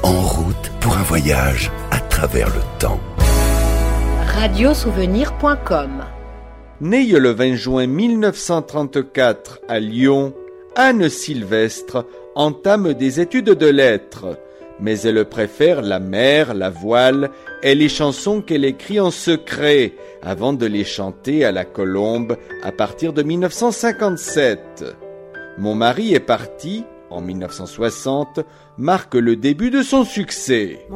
en route pour un voyage à travers le temps. Radiosouvenir.com. Née le 20 juin 1934 à Lyon, Anne Sylvestre entame des études de lettres, mais elle préfère la mer, la voile et les chansons qu'elle écrit en secret avant de les chanter à la Colombe à partir de 1957. Mon mari est parti, en 1960, marque le début de son succès.